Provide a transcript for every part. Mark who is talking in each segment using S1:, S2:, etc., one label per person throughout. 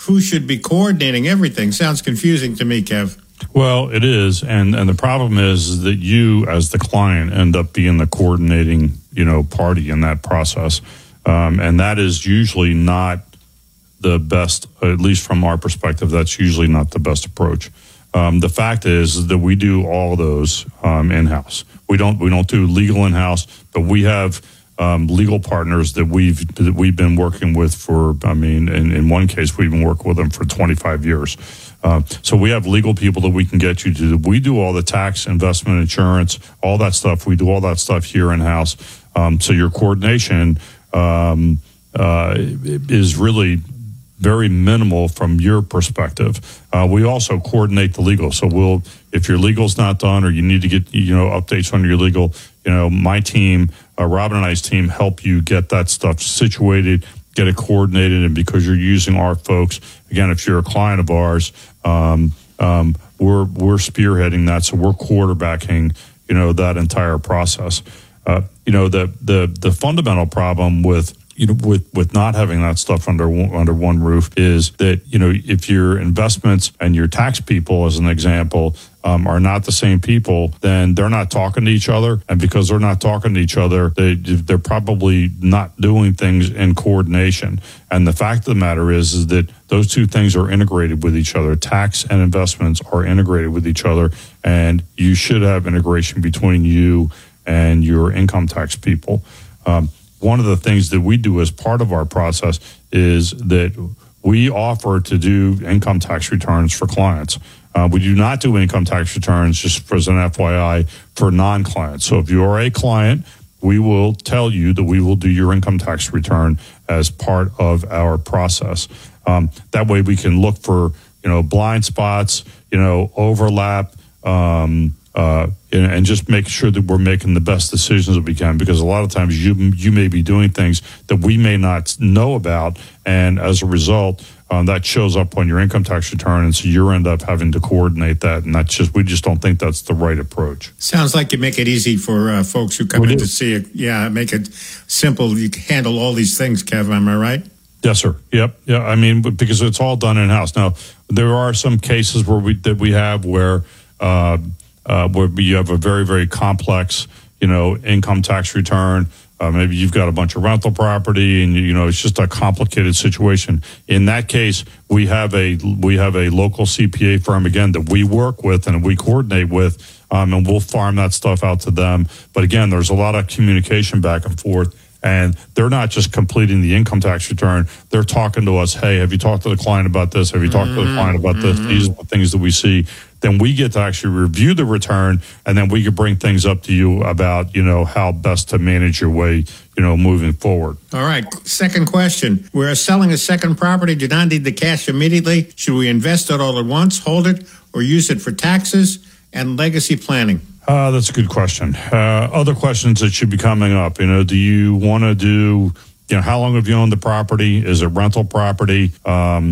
S1: who should be coordinating everything sounds confusing to me, Kev.
S2: Well, it is, and the problem is that you, as the client, end up being the coordinating, party in that process, and that is usually not the best. At least from our perspective, that's usually not the best approach. The fact is that we do all of those in-house. We don't do legal in-house, but we have legal partners that we've been working with for. In one case, we've been working with them for 25 years. So we have legal people that we can get you to. We do all the tax, investment, insurance, all that stuff. We do all that stuff here in-house. So your coordination is really very minimal from your perspective. We also coordinate the legal. So if your legal's not done or you need to get, updates on your legal, my team, Robin and I's team, help you get that stuff situated, get it coordinated. And because you're using our folks, again, if you're a client of ours, we're spearheading that. So we're quarterbacking, that entire process. The fundamental problem with not having that stuff under one roof is that, if your investments and your tax people, as an example, are not the same people, then they're not talking to each other. And because they're not talking to each other, they're probably not doing things in coordination. And the fact of the matter is that those two things are integrated with each other. Tax and investments are integrated with each other. And you should have integration between you and your income tax people. One of the things that we do as part of our process is that we offer to do income tax returns for clients. We do not do income tax returns, just as an FYI, for non-clients. So if you are a client, we will tell you that we will do your income tax return as part of our process. That way we can look for, blind spots, overlap, and just make sure that we're making the best decisions that we can, because a lot of times you may be doing things that we may not know about, and as a result, that shows up on your income tax return, and so you end up having to coordinate that, and we just don't think that's the right approach.
S1: Sounds like you make it easy for folks who come in to see it. Yeah, make it simple. You can handle all these things, Kev, am I right?
S2: Yes, sir. Yep. Yeah. Because it's all done in-house. Now, there are some cases where we have where you have a very, very complex, income tax return. Maybe you've got a bunch of rental property and, it's just a complicated situation. In that case, we have a local CPA firm, again, that we work with and we coordinate with, and we'll farm that stuff out to them. But again, there's a lot of communication back and forth. And they're not just completing the income tax return. They're talking to us, hey, have you talked to the client about this? Have you talked to the client about this? These are the things that we see. Then we get to actually review the return, and then we can bring things up to you about, how best to manage your way, moving forward.
S1: All right. Second question. We're selling a second property, do not need the cash immediately. Should we invest it all at once, hold it, or use it for taxes and legacy planning?
S2: That's a good question. Other questions that should be coming up, do you want to do, how long have you owned the property? Is it rental property? Are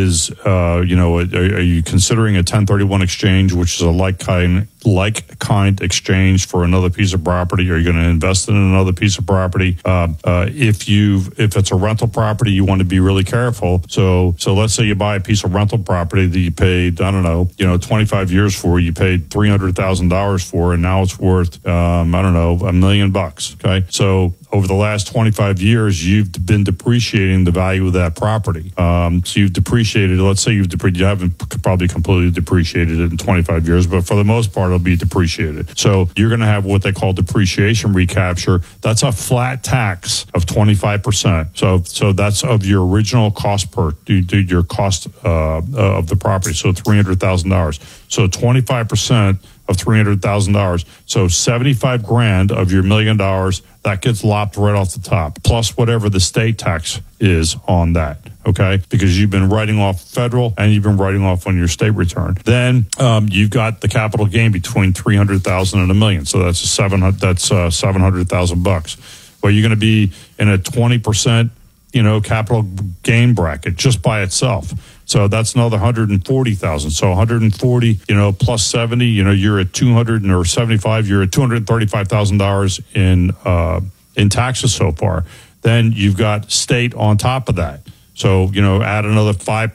S2: you considering a 1031 exchange, which is a like kind exchange for another piece of property? Are you going to invest in another piece of property? If it's a rental property, you want to be really careful. So let's say you buy a piece of rental property that you paid, 25 years for, you paid $300,000 for, and now it's worth, $1 million. Okay. So over the last 25 years, you've been depreciating the value of that property. So you've depreciated, let's say you haven't probably completely depreciated it in 25 years, but for the most part, it'll be depreciated. So you're going to have what they call depreciation recapture. That's a flat tax of 25%. So that's of your original cost your cost of the property. So $300,000. So 25% of $300,000. So $75,000 of your $1 million, that gets lopped right off the top, plus whatever the state tax is on that. Okay, because you've been writing off federal and you've been writing off on your state return. Then you've got the capital gain between $300,000 and $1 million. So that's $700,000. Well, you're going to be in a 20%, capital gain bracket just by itself. So that's another $140,000. So 140, plus 70, you're at 200 or 75. You're at $235,000 in taxes so far. Then you've got state on top of that. So, add another 5%.